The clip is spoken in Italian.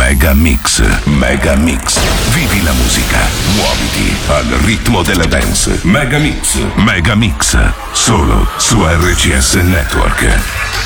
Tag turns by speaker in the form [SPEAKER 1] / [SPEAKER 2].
[SPEAKER 1] Mega Mix. Mega Mix. Vivi la musica. Muoviti al ritmo della dance. Mega Mix. Mega Mix. Solo su RCS Network.